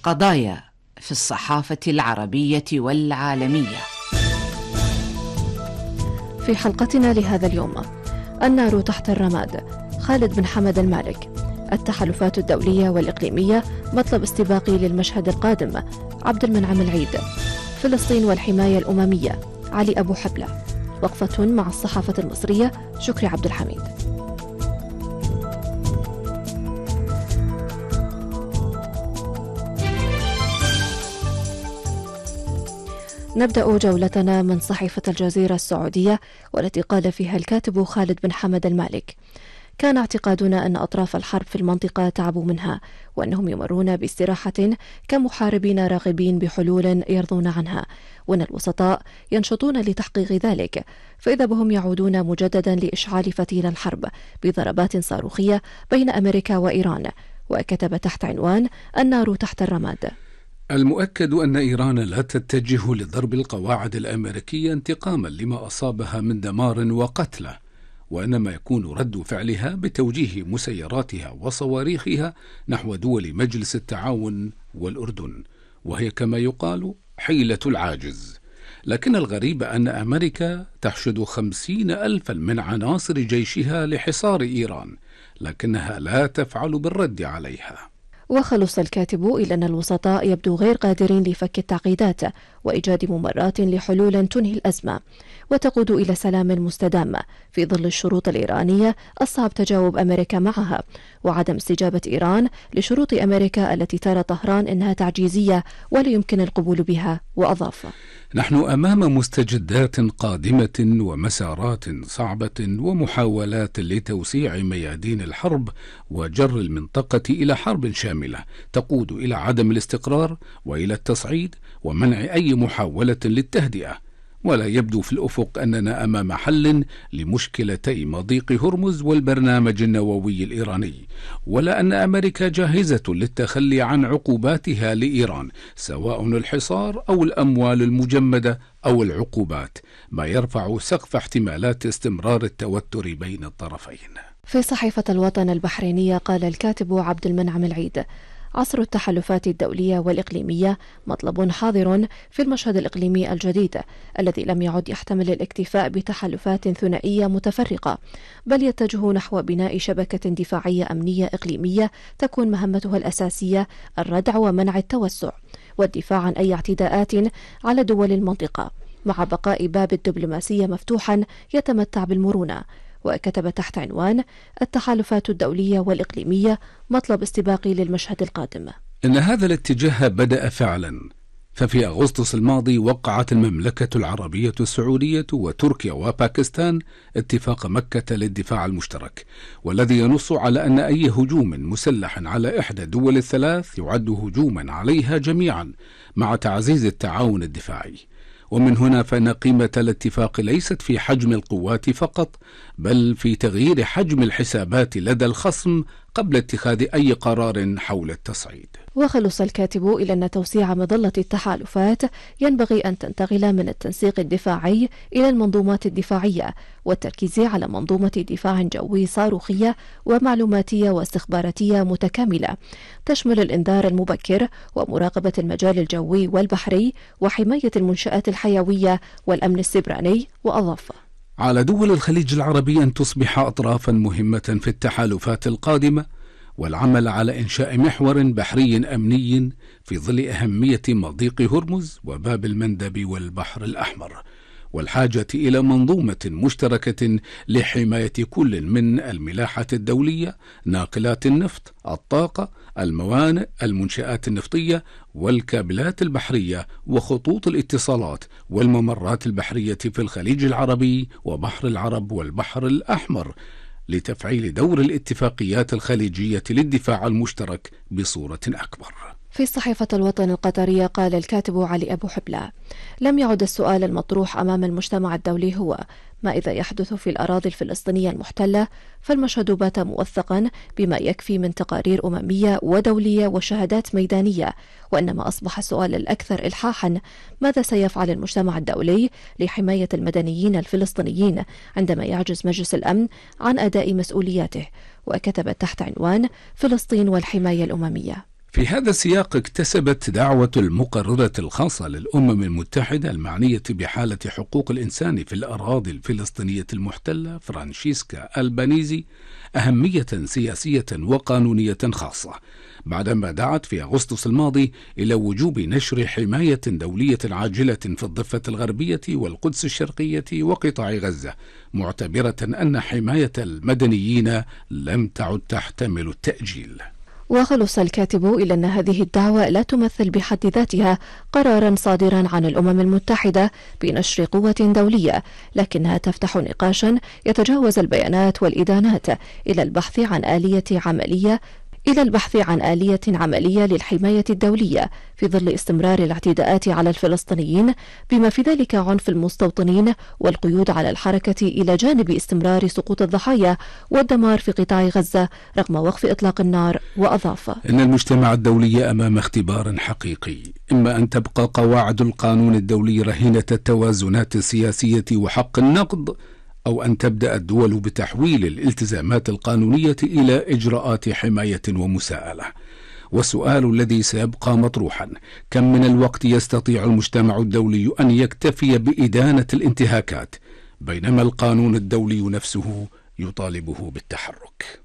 قضايا في الصحافة العربية والعالمية. في حلقتنا لهذا اليوم: النار تحت الرماد، خالد بن حمد المالك، التحالفات الدولية والإقليمية مطلب استباقي للمشهد القادم، عبد المنعم العيد، فلسطين والحماية الأممية، علي أبو حبلة، وقفة مع الصحافة المصرية، شكري عبد الحميد. نبدأ جولتنا من صحيفة الجزيرة السعودية، والتي قال فيها الكاتب خالد بن حمد المالك: كان اعتقادنا أن أطراف الحرب في المنطقة تعبوا منها، وأنهم يمرون باستراحة كمحاربين راغبين بحلول يرضون عنها، وأن الوسطاء ينشطون لتحقيق ذلك، فإذا بهم يعودون مجددا لإشعال فتيل الحرب بضربات صاروخية بين أمريكا وإيران. وكتب تحت عنوان: النار تحت الرماد. المؤكد أن إيران لا تتجه لضرب القواعد الأمريكية انتقاما لما أصابها من دمار وقتله، وإنما يكون رد فعلها بتوجيه مسيراتها وصواريخها نحو دول مجلس التعاون والأردن، وهي كما يقال حيلة العاجز. لكن الغريب أن أمريكا تحشد 50,000 من عناصر جيشها لحصار إيران، لكنها لا تفعل بالرد عليها. وخلص الكاتب إلى أن الوسطاء يبدو غير قادرين لفك التعقيدات وإيجاد ممرات لحلول تنهي الأزمة وتقود إلى سلام مستدام في ظل الشروط الإيرانية الصعب تجاوب أمريكا معها، وعدم استجابة إيران لشروط أمريكا التي ترى طهران إنها تعجيزية ولا يمكن القبول بها. وأضاف: نحن أمام مستجدات قادمة ومسارات صعبة ومحاولات لتوسيع ميادين الحرب وجر المنطقة إلى حرب شاملة تقود إلى عدم الاستقرار وإلى التصعيد ومنع أي محاولة للتهدئة، ولا يبدو في الأفق أننا أمام حل لمشكلتي مضيق هرمز والبرنامج النووي الإيراني، ولا أن أمريكا جاهزة للتخلي عن عقوباتها لإيران، سواء الحصار أو الأموال المجمدة أو العقوبات، ما يرفع سقف احتمالات استمرار التوتر بين الطرفين. في صحيفة الوطن البحرينية قال الكاتب عبد المنعم العيد: عصر التحالفات الدولية والإقليمية مطلب حاضر في المشهد الإقليمي الجديد، الذي لم يعد يحتمل الاكتفاء بتحالفات ثنائية متفرقة، بل يتجه نحو بناء شبكة دفاعية أمنية إقليمية تكون مهمتها الأساسية الردع ومنع التوسع والدفاع عن أي اعتداءات على دول المنطقة، مع بقاء باب الدبلوماسية مفتوحا يتمتع بالمرونة. وكتب تحت عنوان: التحالفات الدولية والإقليمية مطلب استباقي للمشهد القادم. إن هذا الاتجاه بدأ فعلا، ففي أغسطس الماضي وقعت المملكة العربية السعودية وتركيا وباكستان اتفاق مكة للدفاع المشترك، والذي ينص على أن أي هجوم مسلح على إحدى الدول الثلاث يعد هجوما عليها جميعا، مع تعزيز التعاون الدفاعي. ومن هنا فإن قيمة الاتفاق ليست في حجم القوات فقط، بل في تغيير حجم الحسابات لدى الخصم قبل اتخاذ أي قرار حول التصعيد. وخلص الكاتب إلى أن توسيع مظلة التحالفات ينبغي أن تنتقل من التنسيق الدفاعي إلى المنظومات الدفاعية، والتركيز على منظومة دفاع جوي صاروخية ومعلوماتية واستخباراتية متكاملة تشمل الإنذار المبكر ومراقبة المجال الجوي والبحري وحماية المنشآت الحيوية والأمن السيبراني. وأضاف: على دول الخليج العربي أن تصبح أطرافا مهمة في التحالفات القادمة، والعمل على إنشاء محور بحري أمني في ظل أهمية مضيق هرمز وباب المندب والبحر الأحمر، والحاجة إلى منظومة مشتركة لحماية كل من الملاحة الدولية، ناقلات النفط، الطاقة، الموانئ، المنشآت النفطية والكابلات البحرية وخطوط الاتصالات والممرات البحرية في الخليج العربي وبحر العرب والبحر الأحمر، لتفعيل دور الاتفاقيات الخليجية للدفاع المشترك بصورة أكبر. في صحيفة الوطن القطرية قال الكاتب علي أبو حبلة: لم يعد السؤال المطروح أمام المجتمع الدولي هو ما إذا يحدث في الأراضي الفلسطينية المحتلة، فالمشهد بات موثقا بما يكفي من تقارير أممية ودولية وشهادات ميدانية، وإنما أصبح السؤال الأكثر إلحاحا: ماذا سيفعل المجتمع الدولي لحماية المدنيين الفلسطينيين عندما يعجز مجلس الأمن عن أداء مسؤولياته؟ وكتب تحت عنوان: فلسطين والحماية الأممية. في هذا السياق اكتسبت دعوة المقررة الخاصة للأمم المتحدة المعنية بحالة حقوق الإنسان في الأراضي الفلسطينية المحتلة فرانشيسكا ألبانيزي أهمية سياسية وقانونية خاصة، بعدما دعت في أغسطس الماضي إلى وجوب نشر حماية دولية عاجلة في الضفة الغربية والقدس الشرقية وقطاع غزة، معتبرة أن حماية المدنيين لم تعد تحتمل التأجيل. وخلص الكاتب إلى أن هذه الدعوة لا تمثل بحد ذاتها قرارا صادرا عن الأمم المتحدة بنشر قوة دولية، لكنها تفتح نقاشا يتجاوز البيانات والإدانات إلى البحث عن آلية عملية للحماية الدولية في ظل استمرار الاعتداءات على الفلسطينيين، بما في ذلك عنف المستوطنين والقيود على الحركة، إلى جانب استمرار سقوط الضحايا والدمار في قطاع غزة رغم وقف إطلاق النار. وأضاف: إن المجتمع الدولي أمام اختبار حقيقي، إما أن تبقى قواعد القانون الدولي رهينة التوازنات السياسية وحق النقد، أو أن تبدأ الدول بتحويل الالتزامات القانونية إلى إجراءات حماية ومساءلة. والسؤال الذي سيبقى مطروحا: كم من الوقت يستطيع المجتمع الدولي أن يكتفي بإدانة الانتهاكات بينما القانون الدولي نفسه يطالبه بالتحرك؟